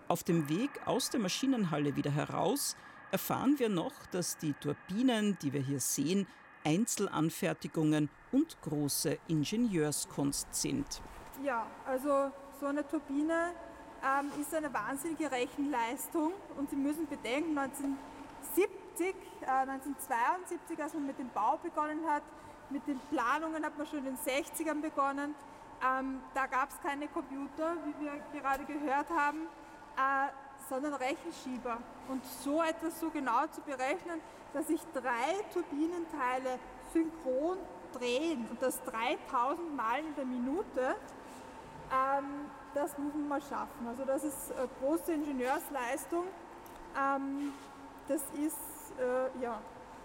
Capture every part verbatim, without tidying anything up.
Auf dem Weg aus der Maschinenhalle wieder heraus erfahren wir noch, dass die Turbinen, die wir hier sehen, Einzelanfertigungen und große Ingenieurskunst sind. Ja, also so eine Turbine ähm, ist eine wahnsinnige Rechenleistung und Sie müssen bedenken, neunzehnhundertsiebzig, äh, neunzehnhundertzweiundsiebzig, als man mit dem Bau begonnen hat, mit den Planungen hat man schon in den sechzigern begonnen. Ähm, da gab es keine Computer, wie wir gerade gehört haben, äh, sondern Rechenschieber. Und so etwas so genau zu berechnen, dass sich drei Turbinenteile synchron drehen und das dreitausend Mal in der Minute, ähm, das muss man mal schaffen. Also das ist eine große Ingenieursleistung. Ähm, das ist, äh, ja,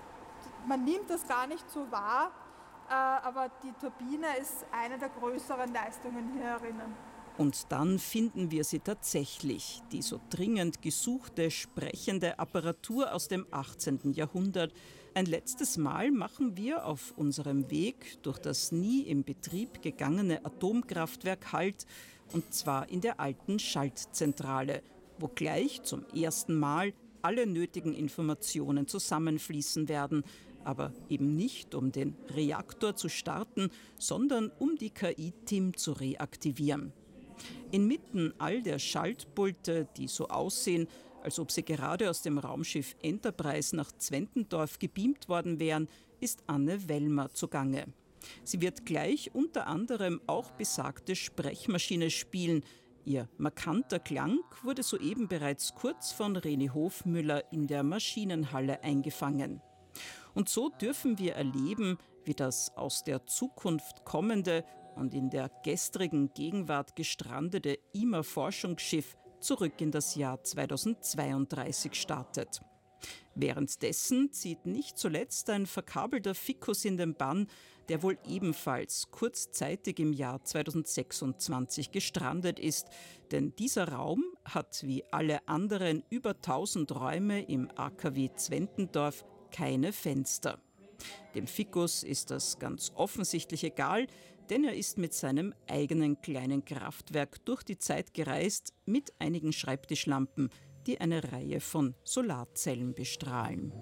man nimmt das gar nicht so wahr, äh, aber die Turbine ist eine der größeren Leistungen hier herinnen. Und dann finden wir sie tatsächlich, die so dringend gesuchte sprechende Apparatur aus dem achtzehnten Jahrhundert. Ein letztes Mal machen wir auf unserem Weg durch das nie in Betrieb gegangene Atomkraftwerk Halt, und zwar in der alten Schaltzentrale, wo gleich zum ersten Mal alle nötigen Informationen zusammenfließen werden, aber eben nicht, um den Reaktor zu starten, sondern um die K I-T I M zu reaktivieren. Inmitten all der Schaltpulte, die so aussehen, als ob sie gerade aus dem Raumschiff Enterprise nach Zwentendorf gebeamt worden wären, ist Anne Wellmer zugange. Sie wird gleich unter anderem auch besagte Sprechmaschine spielen. Ihr markanter Klang wurde soeben bereits kurz von René Hofmüller in der Maschinenhalle eingefangen. Und so dürfen wir erleben, wie das aus der Zukunft kommende und in der gestrigen Gegenwart gestrandete I M A-Forschungsschiff zurück in das Jahr zweitausendzweiunddreißig startet. Währenddessen zieht nicht zuletzt ein verkabelter Ficus in den Bann, der wohl ebenfalls kurzzeitig im Jahr zweitausendsechsundzwanzig gestrandet ist. Denn dieser Raum hat wie alle anderen über tausend Räume im A K W Zwentendorf keine Fenster. Dem Ficus ist das ganz offensichtlich egal, denn er ist mit seinem eigenen kleinen Kraftwerk durch die Zeit gereist, mit einigen Schreibtischlampen, die eine Reihe von Solarzellen bestrahlen.